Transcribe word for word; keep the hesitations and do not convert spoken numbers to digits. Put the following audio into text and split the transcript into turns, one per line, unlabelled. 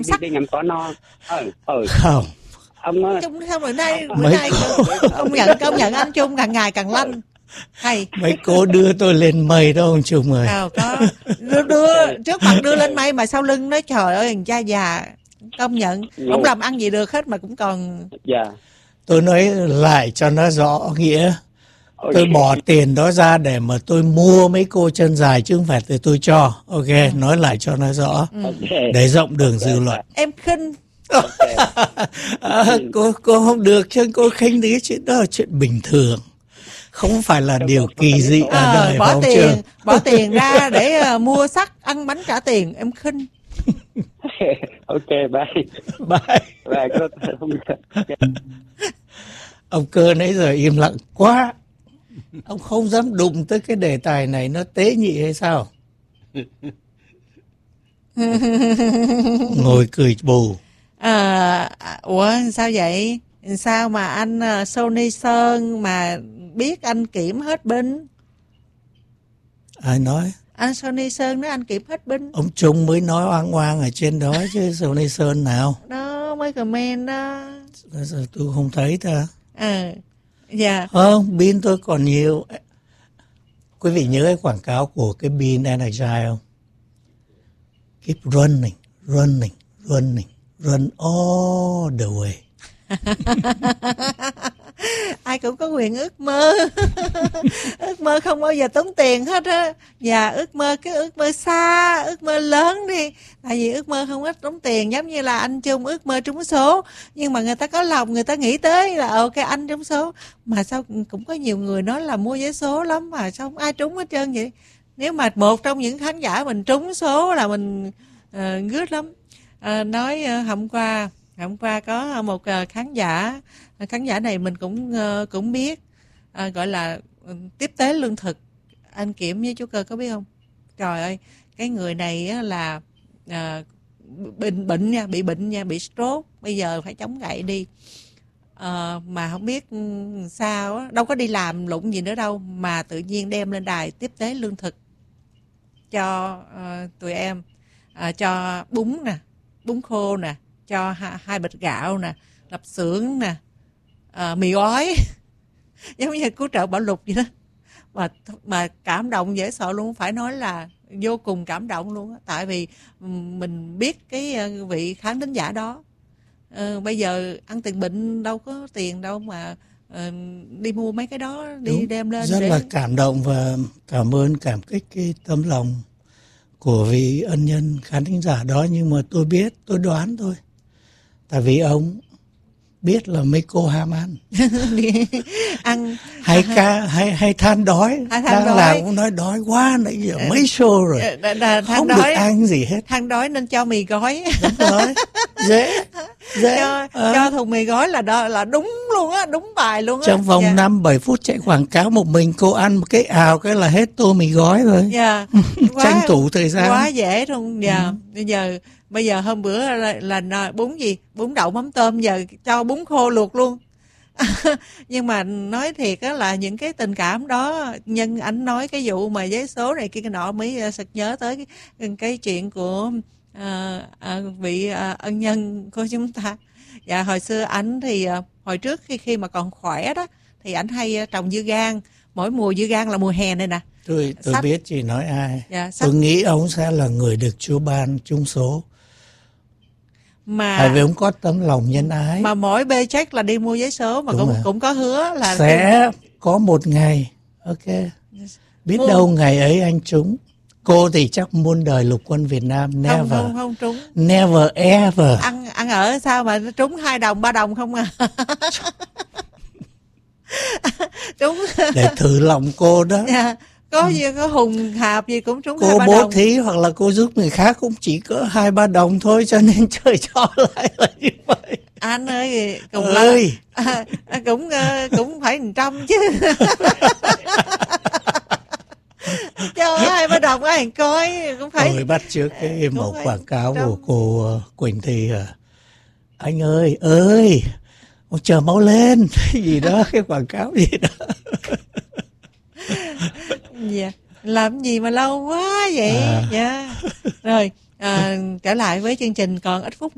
đi, đi ngắm cỏ non. Ừ, ừ.
Không.
Ông
Trung xong rồi nay bữa
Mấy
nay công nhận công nhận anh Trung càng ngày càng lanh. Hay.
Mấy cô đưa tôi lên mây đó ông Trung ơi.
À, có đưa, đưa trước mặt đưa lên mây mà sau lưng nói trời ơi thằng cha già. Công nhận không làm ăn gì được hết mà cũng còn.
Dạ.
Tôi nói lại cho nó rõ nghĩa. Tôi bỏ tiền đó ra để mà tôi mua mấy cô chân dài chứ không phải để tôi cho. Ok, ừ. Nói lại cho nó rõ. Ừ. Để rộng đường dư luận.
Em khinh.
Okay.
À, cô cô không được chứ cô khinh thì cái chuyện đó là chuyện bình thường. Không phải là điều kỳ dị ở
à,
đời.
Bỏ tiền chưa? Bỏ tiền ra để uh, mua sắt, ăn bánh trả tiền. Em khinh.
Ok, bye.
Bye.
Bye.
Ông Cơ nãy giờ im lặng quá. Ông không dám đụng tới cái đề tài này, nó tế nhị hay sao? Ngồi cười bù.
À, ủa sao vậy? Sao mà anh uh, Sony Sơn mà biết anh kiểm hết binh?
Ai nói?
Anh Sony Sơn nói anh kiểm hết binh.
Ông Trung mới nói oang oang ở trên đó chứ Sony Sơn nào?
Đó mới comment đó.
Giờ tôi không thấy ta.
À, dạ.
Không, pin tôi còn nhiều. Quý vị nhớ cái quảng cáo của cái pin Energize không? Keep running, running, running, run all the way.
Ai cũng có quyền ước mơ. Ước mơ không bao giờ tốn tiền hết á. Và ước mơ cái ước mơ xa, ước mơ lớn đi. Tại vì ước mơ không ít tốn tiền. Giống như là anh Trung ước mơ trúng số. Nhưng mà người ta có lòng, người ta nghĩ tới là ok anh trúng số. Mà sao cũng có nhiều người nói là mua vé số lắm mà sao không ai trúng hết trơn vậy. Nếu mà một trong những khán giả mình trúng số là mình uh, good lắm. Uh, nói uh, hôm qua hôm qua có một uh, khán giả khán giả này mình cũng uh, cũng biết uh, gọi là uh, tiếp tế lương thực. Anh Kiểm với chú Cơ có biết không? Trời ơi cái người này á, là uh, bệnh bệnh nha, bị bệnh nha, bị stroke, bây giờ phải chống gậy đi. Uh, mà không biết sao á, đâu có đi làm lụng gì nữa đâu mà tự nhiên đem lên đài tiếp tế lương thực cho uh, tụi em, uh, cho bún nè, bún khô nè, cho hai, hai bịch gạo nè, lập xưởng nè, uh, mì gói. Giống như cứu trợ Bảo Lục vậy đó. Mà mà cảm động dễ sợ luôn, phải nói là vô cùng cảm động luôn á. Tại vì mình biết cái vị khán thính giả đó. Ờ, bây giờ ăn tiền bệnh đâu có tiền đâu mà uh, đi mua mấy cái đó đi. Đúng, đem lên
rất
để...
là cảm động và cảm ơn cảm kích cái tấm lòng của vị ân nhân khán thính giả đó. Nhưng mà tôi biết, tôi đoán thôi, tại vì ông biết là mấy cô ham ăn.
Ăn
hay ca hay hay than đói,
than
đang
đói.
làm cũng nói đói quá nãy giờ mấy show rồi,
đà, đà,
không
đói,
được ăn gì hết.
Than đói nên cho mì gói.
Đúng rồi, dễ dễ
cho,
à.
cho thùng mì gói là đó là đúng luôn á, đúng bài luôn á.
Trong vòng
dạ.
năm bảy phút chạy quảng cáo một mình cô ăn một cái ào cái là hết tô mì gói rồi.
Dạ. Quá,
tranh thủ thời gian
quá dễ luôn. Dạ.
Ừ.
Bây giờ bây giờ hôm bữa là, là, là bún gì, bún đậu mắm tôm, giờ cho bún khô luộc luôn. Nhưng mà nói thiệt á là những cái tình cảm đó, nhân ảnh nói cái vụ mà vé số này kia cái nọ mới sực nhớ tới cái, cái chuyện của à, à, vị à, ân nhân của chúng ta. Dạ hồi xưa ảnh thì à, hồi trước khi khi mà còn khỏe đó thì ảnh hay trồng dưa gang, mỗi mùa dưa gang là mùa hè này nè.
Tôi tôi sắp... biết chị nói ai.
Dạ, sắp...
Tôi nghĩ ông sẽ là người được Chúa ban trúng số.
Mà
tại vì ông có tấm lòng nhân ái.
Mà mỗi bê check là đi mua vé số mà. Đúng cũng rồi. Cũng có hứa là
sẽ cái... có một ngày. Ok. Biết mua... đâu ngày ấy anh trúng. Cô thì chắc muôn đời lục quân Việt Nam. Never.
Không, không, không trúng.
Never ever.
Ăn ăn ở sao mà trúng hai đồng ba đồng không à. Trúng.
Để thử lòng cô đó.
Yeah. Có gì có hùng hạp gì cũng trúng
cô
hai ba
bố
đồng.
thí hoặc là cô giúp người khác cũng chỉ có hai ba đồng thôi, cho nên trời cho lại là như vậy.
Anh ơi cùng
ơi
là, à, cũng uh, cũng phải một trăm chứ. Cho hai ba đồng ai coi cũng phải.
Tôi bắt trước cái mẫu quảng cáo của cô Quỳnh thì anh ơi ơi ông chờ máu lên gì đó, cái quảng cáo gì đó.
Dạ. Làm gì mà lâu quá vậy. Dạ. Yeah. Rồi à, trở lại với chương trình còn ít phút nữa.